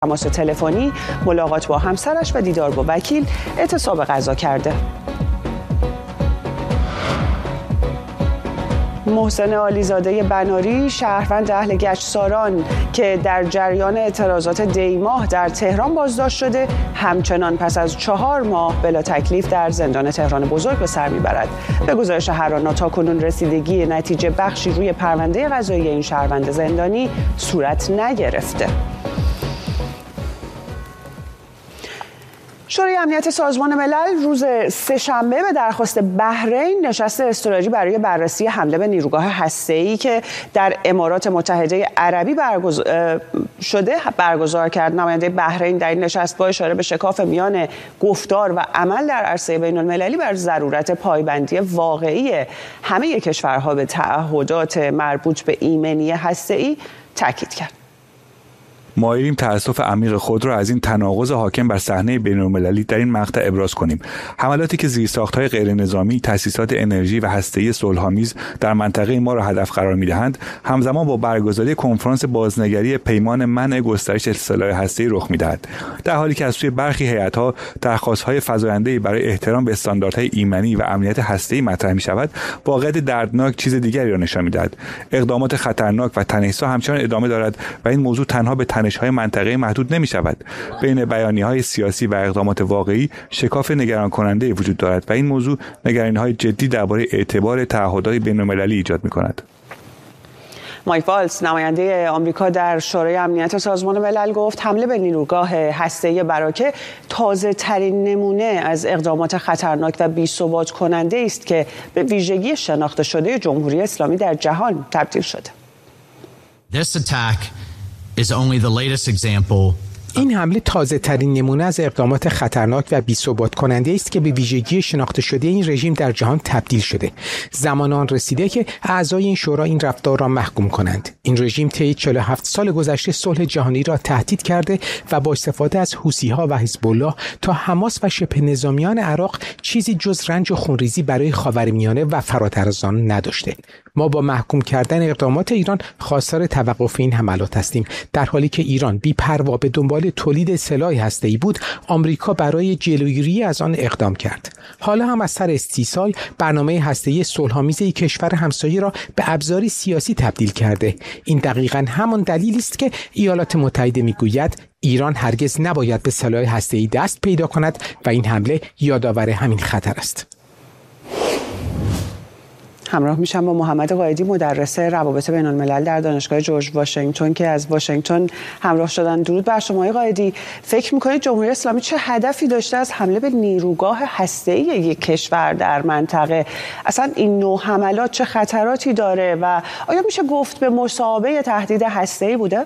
تماس تلفنی، ملاقات با همسرش و دیدار با وکیل اعتصاب غذا کرده. محسن عالیزاده بناری، شهروند اهل گچساران که در جریان اعتراضات دیماه در تهران بازداشت شده، همچنان پس از 4 ماه بلا تکلیف در زندان تهران بزرگ به سر میبرد. به گزارش هرانا تاکنون رسیدگی نتیجه بخشی روی پرونده قضایی این شهروند زندانی صورت نگرفته. شورای امنیت سازمان ملل روز سه‌شنبه به درخواست بحرین نشست اضطراری برای بررسی حمله به نیروگاه هسته‌ای که در امارات متحده عربی برگزار کرد. نماینده بحرین در این نشست با اشاره به شکاف میان گفتار و عمل در عرصه بین‌المللی بر ضرورت پایبندی واقعی همه کشورها به تعهدات مربوط به ایمنی هسته‌ای تاکید کرد. مایلیم تأسف عمیق خود را از این تناقض حاکم بر صحنه بین‌المللی در این مقطع ابراز کنیم. حملاتی که زیرساخت‌های غیرنظامی، تأسیسات انرژی و هسته‌ای صلح‌آمیز در منطقه ما را هدف قرار می‌دهند، همزمان با برگزاری کنفرانس بازنگری پیمان منع گسترش سلاح هسته‌ای رخ می‌دهد. در حالی که از سوی برخی هیئت‌ها درخواست‌های فزاینده‌ای برای احترام به استانداردهای ایمنی و امنیت هسته‌ای مطرح می‌شود، واقعیت دردناک چیز دیگری را نشان می‌دهد. اقدامات خطرناک و تنش‌زا همچنان ادامه دارد و این موضوع تنها به تنش‌های منطقه‌ای محدود نمی‌شود. بین بیانیه‌های سیاسی و اقدامات واقعی شکاف نگران کننده وجود دارد و این موضوع نگرانی‌های جدی درباره اعتبار تعهدات بین‌المللی ایجاد می‌کند. مایک والتز، نماینده آمریکا در شورای امنیت سازمان ملل، گفت حمله به نیروگاه هسته‌ای براکه تازه‌ترین نمونه از اقدامات خطرناک و بی‌ثبات کننده است که به ویژگی شناخته شده جمهوری اسلامی در جهان تبدیل شده. This attack is only the latest example. این حمله تازه ترین نمونه از اقدامات خطرناک و بی‌ثبات کننده است که به ویژگی شناخته شده این رژیم در جهان تبدیل شده. زمان آن رسیده که اعضای این شورا این رفتار را محکوم کنند. این رژیم طی 47 سال گذشته صلح جهانی را تهدید کرده و با استفاده از حوثی‌ها و حزب الله تا حماس و شبه نظامیان عراق چیزی جز رنج و خونریزی برای خاورمیانه و فراتر از آن نداشته. ما با محکوم کردن اقدامات ایران خواستار توقف این حملات هستیم. در حالی که ایران بی‌پروا به دنبال تولید سلاح هسته‌ای بود، آمریکا برای جلوگیری از آن اقدام کرد. حالا هم از سر 30 سال برنامه هسته‌ای صلح‌آمیز کشور همسایه را به ابزاری سیاسی تبدیل کرده. این دقیقاً همان دلیلی است که ایالات متحده میگوید ایران هرگز نباید به سلاح هسته‌ای دست پیدا کند و این حمله یادآور همین خطر است. همراه میشم با محمد قائدی، مدرس روابط بین الملل در دانشگاه جورج واشنگتن که از واشنگتن همراه شدن. درود بر شما آقای قائدی. فکر میکنید جمهوری اسلامی چه هدفی داشته از حمله به نیروگاه هسته‌ای یک کشور در منطقه؟ اصلا این نوع حملات چه خطراتی داره و آیا میشه گفت به مثابه تهدید هسته‌ای بوده؟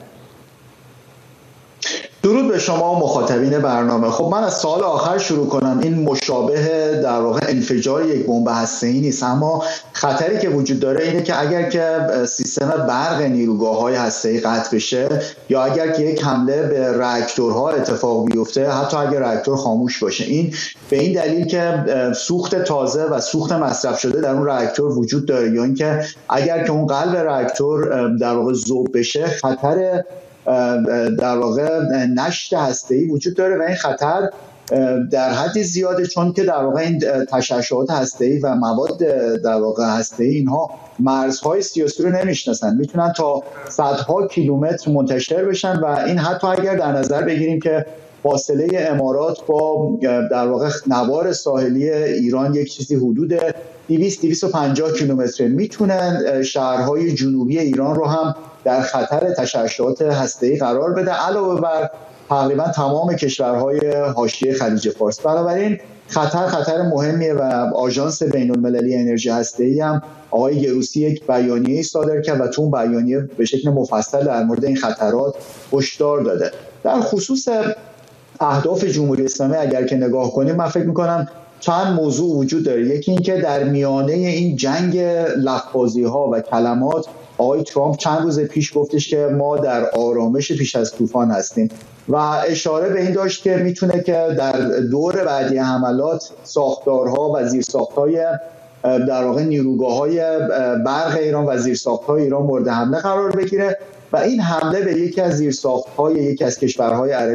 درود به شما و مخاطبین برنامه. خب من از سال آخر شروع کنم. این مشابه در واقع انفجار یک بمب هسته‌ای نیست، اما خطری که وجود داره اینه که اگر که سیستم برق نیروگاه‌های هسته‌ای قطع بشه یا اگر که یک حمله به راکتورها اتفاق بیفته، حتی اگر راکتور خاموش باشه، این به این دلیل که سوخت تازه و سوخت مصرف شده در اون راکتور وجود داره، یا اینکه اگر که اون قلب راکتور در واقع ذوب بشه، خطر در واقع نشت هسته‌ای وجود داره و این خطر در حدی زیاده، چون که در واقع این تشعشعات هسته‌ای و مواد در واقع هسته‌ای اینها مرزهای سیاسی رو نمیشناسن، میتونن تا صدها کیلومتر منتشر بشن و این حتی اگر در نظر بگیریم که فاصله امارات با در واقع نوار ساحلی ایران یک چیزی حدود 200-250 کیلومتر، میتونن شهرهای جنوبی ایران رو هم در خطر تشعشعات هسته‌ای قرار بده، علاوه بر تقریبا تمام کشورهای حاشیه خلیج فارس. بنابراین خطر مهمیه و آژانس بین‌المللی انرژی هسته‌ای هم آقای گروسی یک بیانیه‌ای صادر کرد و تو اون بیانیه به شکل مفصل در مورد این خطرات هشدار داده. در خصوص اهداف جمهوری اسلامی اگر که نگاه کنیم، من فکر می‌کنم چند موضوع وجود داره. یکی این که در میانه این جنگ لفظ‌بازی‌ها و کلمات، آقای ترامپ چند روز پیش گفتش که ما در آرامش پیش از طوفان هستیم و اشاره به این داشت که میتونه که در دور بعدی حملات ساختارها و زیرساخت‌های در واقع نیروگاه‌های برق ایران و زیرساخت‌های ایران مورد حمله قرار بگیره و این حمله به یکی از زیرساخت‌های یکی از کشورهای